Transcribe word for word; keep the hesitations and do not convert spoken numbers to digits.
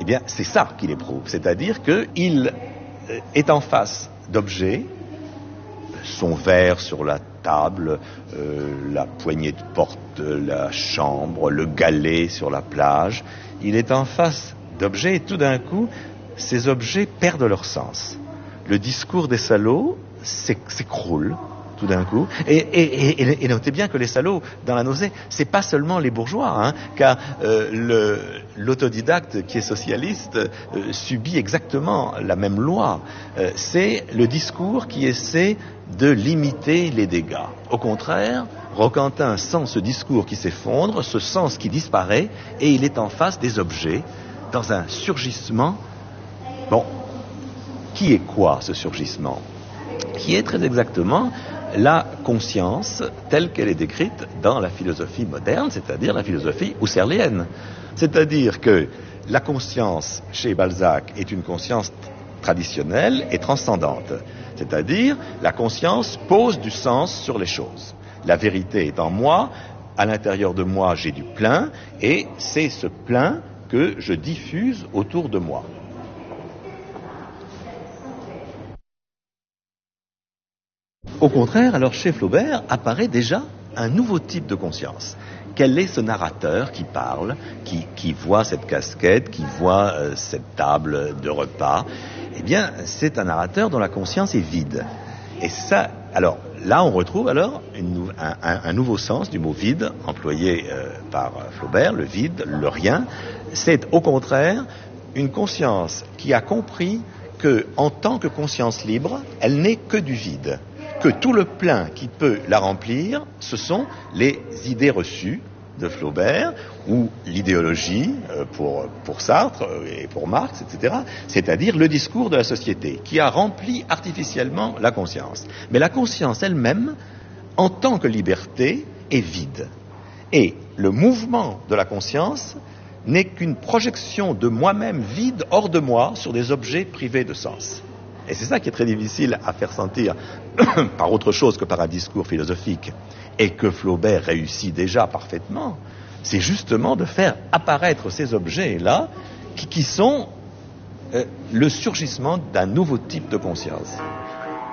bien, c'est ça qu'il éprouve. C'est-à-dire qu'il est en face d'objets, son verre sur la table, euh, la poignée de porte de la chambre, le galet sur la plage. Il est en face d'objets et tout d'un coup, ces objets perdent leur sens. Le discours des salauds s'écroule tout d'un coup. Et, et, et, et notez bien que les salauds, dans la nausée, c'est pas seulement les bourgeois, hein, car euh, le, l'autodidacte qui est socialiste euh, subit exactement la même loi. Euh, c'est le discours qui essaie de limiter les dégâts. Au contraire, Roquentin sent ce discours qui s'effondre, ce sens qui disparaît, et il est en face des objets, dans un surgissement. Bon, qui est quoi, ce surgissement ? Qui est très exactement la conscience telle qu'elle est décrite dans la philosophie moderne, c'est-à-dire la philosophie husserlienne. C'est-à-dire que la conscience chez Balzac est une conscience traditionnelle et transcendante. C'est-à-dire la conscience pose du sens sur les choses. La vérité est en moi, à l'intérieur de moi j'ai du plein, et c'est ce plein que je diffuse autour de moi. Au contraire, alors chez Flaubert apparaît déjà un nouveau type de conscience. Quel est ce narrateur qui parle, qui, qui voit cette casquette, qui voit euh, cette table de repas ? Eh bien, c'est un narrateur dont la conscience est vide. Et ça, alors là, on retrouve alors une, un, un, un nouveau sens du mot vide employé euh, par Flaubert, le vide, le rien. C'est au contraire une conscience qui a compris que, en tant que conscience libre, elle n'est que du vide. Que tout le plein qui peut la remplir, ce sont les idées reçues de Flaubert, ou l'idéologie pour, pour Sartre et pour Marx, et cetera, c'est-à-dire le discours de la société, qui a rempli artificiellement la conscience. Mais la conscience elle-même, en tant que liberté, est vide. Et le mouvement de la conscience n'est qu'une projection de moi-même vide hors de moi sur des objets privés de sens. Et c'est ça qui est très difficile à faire sentir par autre chose que par un discours philosophique, et que Flaubert réussit déjà parfaitement, c'est justement de faire apparaître ces objets-là qui, qui sont euh, le surgissement d'un nouveau type de conscience.